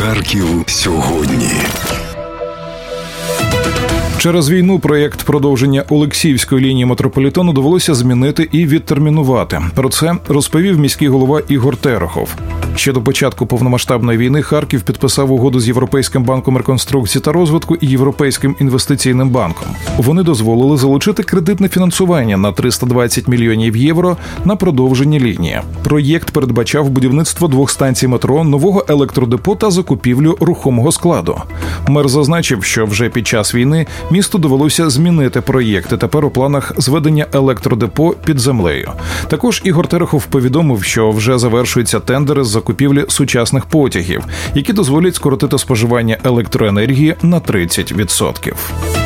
Харків сьогодні. Через війну проєкт продовження Олексіївської лінії метрополітену довелося змінити і відтермінувати. Про це розповів міський голова Ігор Терехов. Ще до початку повномасштабної війни Харків підписав угоду з Європейським банком реконструкції та розвитку і Європейським інвестиційним банком. Вони дозволили залучити кредитне фінансування на 320 мільйонів євро на продовження лінії. Проєкт передбачав будівництво 2 станцій метро, нового електродепо та закупівлю рухомого складу. Мер зазначив, що вже під час війни місту довелося змінити проєкти. Тепер у планах зведення електродепо під землею. Також Ігор Терехов повідомив, що вже завершуються тендери з закупівлі сучасних потягів, які дозволять скоротити споживання електроенергії на 30%.